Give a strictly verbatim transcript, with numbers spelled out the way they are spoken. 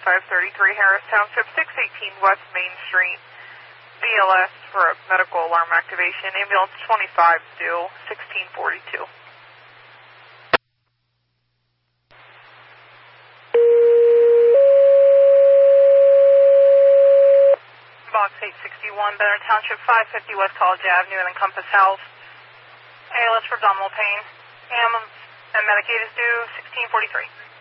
twenty-five thirty-three Harris Township, six eighteen West Main Street. V L S for a medical alarm activation. Ambulance twenty-five due, sixteen forty-two. Box eight sixty-one, Benner Township, five fifty West College Avenue and Encompass Health. A L S for abdominal pain. Am and Medicaid is due, sixteen forty-three.